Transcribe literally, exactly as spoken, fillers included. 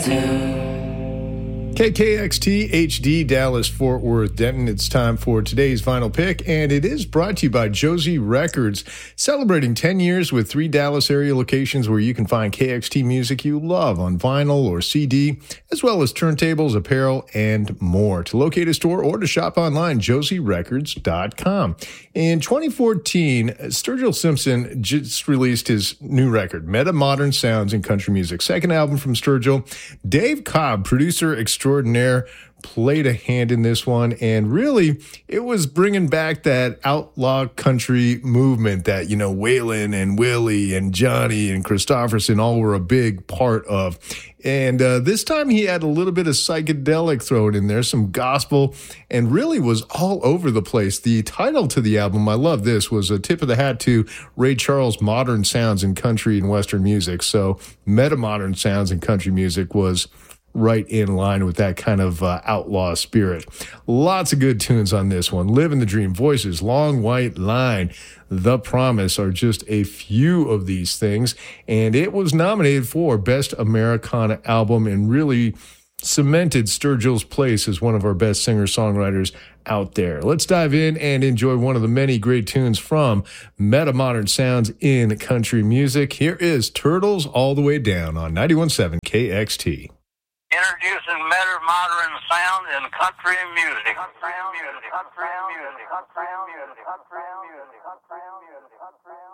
K K X T H D Dallas Fort Worth Denton. It's time for today's vinyl pick, and it is brought to you by Josie Records, celebrating ten years with three Dallas area locations where you can find K X T music you love on vinyl or C D, as well as turntables, apparel, and more. To locate a store or to shop online, josie records dot com. In twenty fourteen, Sturgill Simpson just released his new record, Meta Modern Sounds in Country Music. Second album from Sturgill. Dave Cobb, producer extraordinaire, played a hand in this one, and really it was bringing back that outlaw country movement that, you know, Waylon and Willie and Johnny and Christofferson all were a big part of. And uh, this time he had a little bit of psychedelic thrown in there, some gospel, and really was all over the place. The title to the album, I love this, was a tip of the hat to Ray Charles' Modern Sounds in Country and Western Music. So Meta Modern Sounds in Country Music was right in line with that kind of uh, outlaw spirit. Lots of good tunes on this one. Living the Dream, Voices, Long White Line, The Promise are just a few of these things. And it was nominated for Best Americana Album and really cemented Sturgill's place as one of our best singer-songwriters out there. Let's dive in and enjoy one of the many great tunes from Meta Modern Sounds in Country Music. Here is Turtles All the Way Down on ninety-one point seven K X T. Introducing Meta Modern Sound in Country Music. Country music. Country music. Country music. Country music. Country music. Country music.